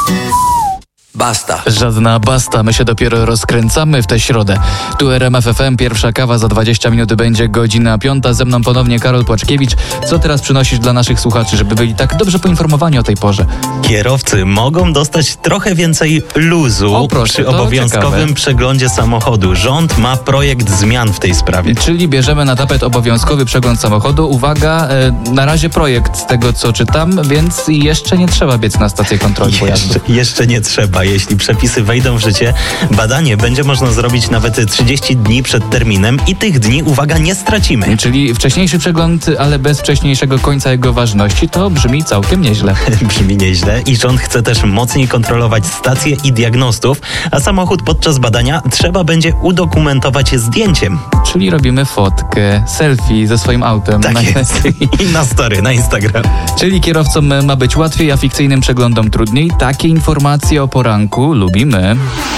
Basta. Żadna basta, my się dopiero rozkręcamy w tę środę. Tu RMF FM, pierwsza kawa za 20 minut będzie godzina 5. Ze mną ponownie Karol Płaczkiewicz. Co teraz przynosisz dla naszych słuchaczy, żeby byli tak dobrze poinformowani o tej porze? Kierowcy mogą dostać trochę więcej luzu przy obowiązkowym przeglądzie samochodu. Rząd ma projekt zmian w tej sprawie. Czyli bierzemy na tapet obowiązkowy przegląd samochodu. Uwaga, na razie projekt z tego, co czytam, więc jeszcze nie trzeba biec na stację kontroli pojazdu. Jeszcze nie trzeba. Jeśli przepisy wejdą w życie, badanie będzie można zrobić nawet 30 dni przed terminem i tych dni, uwaga, nie stracimy. Czyli wcześniejszy przegląd, ale bez wcześniejszego końca jego ważności, to brzmi całkiem nieźle. Brzmi nieźle i rząd chce też mocniej kontrolować stacje i diagnostów, a samochód podczas badania trzeba będzie udokumentować zdjęciem. Czyli robimy fotkę, selfie ze swoim autem. Tak jest. I na story, na Instagram. Czyli kierowcom ma być łatwiej, a fikcyjnym przeglądom trudniej. Takie informacje o poranku lubimy.